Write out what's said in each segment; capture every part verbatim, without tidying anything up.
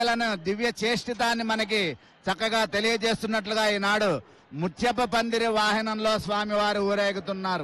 దివ్య చేష్టితాన్ని మనకి చక్కగా తెలియజేస్తున్నట్లుగా ఈనాడు ముత్యపు పందిరి వాహనంలో స్వామివారు ఊరేగుతున్నారు.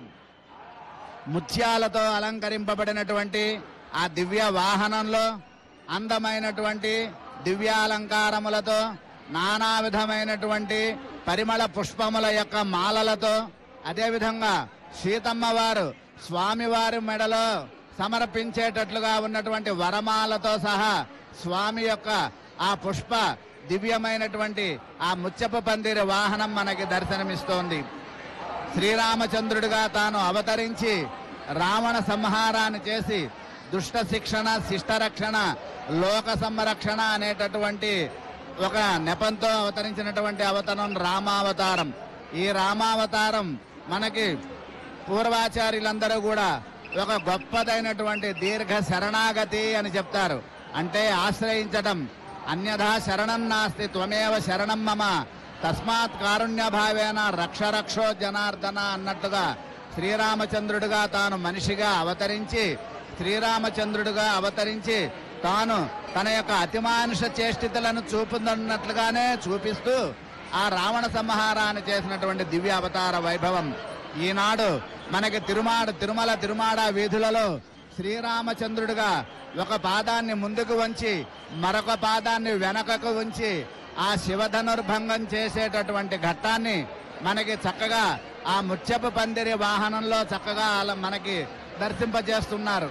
ముత్యాలతో అలంకరింపబడినటువంటి ఆ దివ్య వాహనంలో అందమైనటువంటి దివ్యాలంకారములతో నానా విధమైనటువంటి పరిమళ పుష్పముల యొక్క మాలలతో, అదేవిధంగా సీతమ్మ వారు స్వామివారి మెడలో సమర్పించేటట్లుగా ఉన్నటువంటి వరమాలతో సహా స్వామి యొక్క ఆ పుష్ప దివ్యమైనటువంటి ఆ ముత్యపు పందిరి వాహనం మనకి దర్శనమిస్తోంది. శ్రీరామచంద్రుడిగా తాను అవతరించి రావణ సంహారాన్ని చేసి దుష్ట శిక్షణ, శిష్ట రక్షణ, లోక సంరక్షణ అనేటటువంటి ఒక నెపంతో అవతరించినటువంటి అవతరం రామావతారం. ఈ రామావతారం మనకి పూర్వాచార్యులందరూ కూడా ఒక గొప్పదైనటువంటి దీర్ఘ శరణాగతి అని చెప్తారు. అంటే ఆశ్రయించటం. అన్యథా శరణం నాస్తి త్వమేవ శరణం మమ తస్మాత్ కారుణ్య భావేన రక్ష రక్షో జనార్దన అన్నట్టుగా శ్రీరామచంద్రుడిగా తాను మనిషిగా అవతరించి శ్రీరామచంద్రుడిగా అవతరించి తాను తన యొక్క అతిమానుష చేష్టితలను చూపుతున్నట్లుగానే చూపిస్తూ ఆ రావణ సంహారాన్ని చేసినటువంటి దివ్య అవతార వైభవం ఈనాడు మనకి తిరుమాడ తిరుమల తిరుమాడ వీధులలో శ్రీరామచంద్రుడిగా ఒక పాదాన్ని ముందుకు వంచి మరొక పాదాన్ని వెనకకు ఉంచి ఆ శివధనుర్భంగం చేసేటటువంటి ఘట్టాన్ని మనకి చక్కగా ఆ ముత్యపు పందిరి వాహనంలో చక్కగా మనకి దర్శింపజేస్తున్నారు.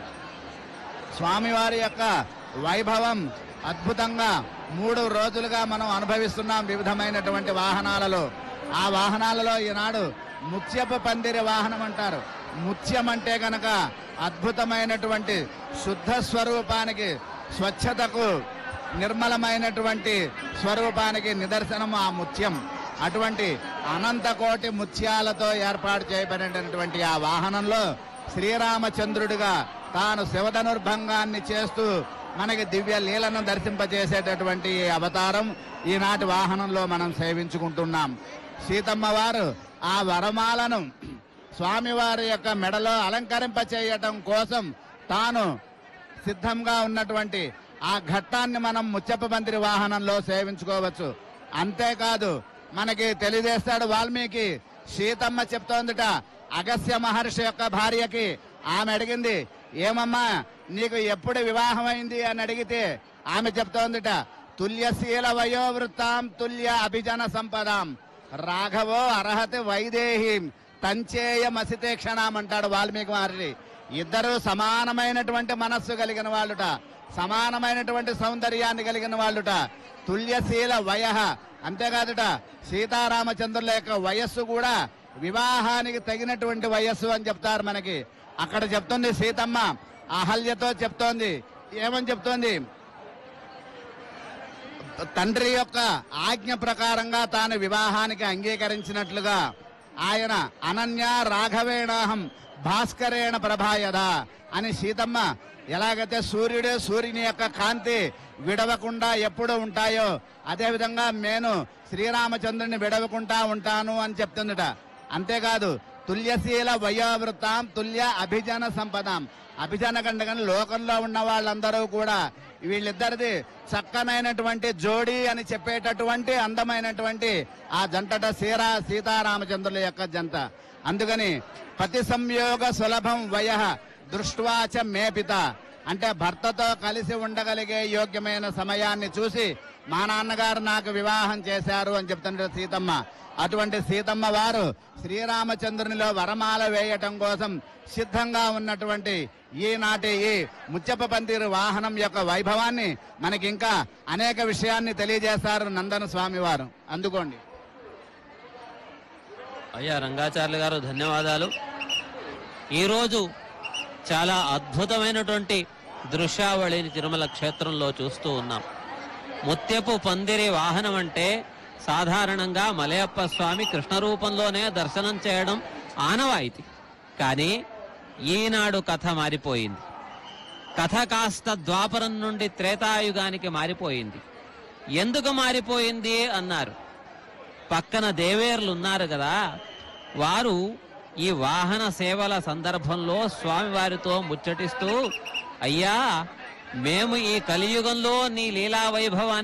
స్వామివారి యొక్క వైభవం అద్భుతంగా మూడు రోజులుగా మనం అనుభవిస్తున్నాం వివిధమైనటువంటి వాహనాలలో. ఆ వాహనాలలో ఈనాడు ముత్యపు పందిరి వాహనం అంటారు. ముత్యం అంటే గనక అద్భుతమైనటువంటి శుద్ధ స్వరూపానికి, స్వచ్ఛతకు, నిర్మలమైనటువంటి స్వరూపానికి నిదర్శనం ఆ ముత్యం. అటువంటి అనంత కోటి ముత్యాలతో ఏర్పాటు చేయబడినటువంటి ఆ వాహనంలో శ్రీరామచంద్రుడిగా తాను శివధనుర్భంగాన్ని చేస్తూ మనకి దివ్య లీలను దర్శింపజేసేటటువంటి అవతారం ఈనాటి వాహనంలో మనం సేవించుకుంటున్నాం. సీతమ్మ వారు ఆ వరమాలను స్వామివారి యొక్క మెడలో అలంకరింప చేయటం కోసం తాను సిద్ధంగా ఉన్నటువంటి ఆ ఘట్టాన్ని మనం ముత్యపు పందిరి వాహనంలో సేవించుకోవచ్చు. అంతేకాదు మనకి తెలియజేస్తాడు వాల్మీకి. సీతమ్మ చెప్తోందిట అగస్త్య మహర్షి యొక్క భార్యకి. ఆమె అడిగింది, ఏమమ్మా నీకు ఎప్పుడు వివాహం అయింది అని అడిగితే ఆమె చెప్తోందిట, తుల్యశీల వయోవృత్తాం తుల్య అభిజన సంపదాం రాఘవో అర్హతి వైదేహీం తంచేయమసితే క్షణామంటాడు వాల్మీకి మహర్షి. ఇద్దరు సమానమైనటువంటి మనస్సు కలిగిన వాళ్ళుట, సమానమైనటువంటి సౌందర్యాన్ని కలిగిన వాళ్ళుట. తుల్యశీల వయ, అంతేకాదుట సీతారామచంద్రుల యొక్క వయస్సు కూడా వివాహానికి తగినటువంటి వయస్సు అని చెప్తారు మనకి. అక్కడ చెప్తుంది సీతమ్మ అహల్యతో చెప్తోంది. ఏమని చెప్తోంది? తండ్రి యొక్క ఆజ్ఞ ప్రకారంగా తాను వివాహానికి అంగీకరించినట్లుగా ఆయన అనన్య రాఘవేణాహం భాస్కరేణ ప్రభాయద అని సీతమ్మ ఎలాగైతే సూర్యుడు సూర్యుని యొక్క కాంతి విడవకుండా ఎప్పుడు ఉంటాయో అదేవిధంగా నేను శ్రీరామచంద్రుని విడవకుండా ఉంటాను అని చెప్తుందట. అంతేకాదు తుల్యశీల వయోవృత్తాం తుల్య అభిజన సంపదాం. అభిజన కండగని లోకంలో ఉన్న వాళ్ళందరూ కూడా వీళ్ళిద్దరిది చక్కనైనటువంటి జోడీ అని చెప్పేటటువంటి అందమైనటువంటి ఆ జంటట సీరా సీతారామచంద్రుల యొక్క జంట. అందుకని పతి సంయోగ సులభం వయ దృష్ట్వాచ మేపిత అంటే భర్తతో కలిసి ఉండగలిగే యోగ్యమైన సమయాన్ని చూసి మా నాన్నగారు నాకు వివాహం చేశారు అని చెప్తుంటే సీతమ్మ. అటువంటి సీతమ్మ వారు శ్రీరామచంద్రునిలో వరమాల వేయటం కోసం సిద్ధంగా ఉన్నటువంటి ఈనాటి ఈ ముత్యపు పందిరి వాహనం యొక్క వైభవాన్ని మనకి ఇంకా అనేక విషయాన్ని తెలియజేశారు నందన స్వామి వారు. అందుకోండి అయ్యా రంగాచార్యులు గారు, ధన్యవాదాలు. ఈరోజు చాలా అద్భుతమైనటువంటి దృశ్యావళిని తిరుమల క్షేత్రంలో చూస్తూ ఉన్నాం. ముత్యపు పందిరి వాహనం అంటే సాధారణంగా మలయప్ప స్వామి కృష్ణ రూపంలోనే దర్శనం చేయడం ఆనవాయితీ. కానీ ఈనాడు కథ మారిపోయింది. కథ కాస్త ద్వాపరం నుండి త్రేతాయుగానికి మారిపోయింది. ఎందుకు మారిపోయింది అన్నారు. పక్కన దేవేర్లు ఉన్నారు కదా, వారు ఈ వాహన సేవల సందర్భంలో స్వామివారితో ముచ్చటిస్తూ, అయ్యా మేము ఈ కలియుగంలో నీ లీలా వైభవాన్ని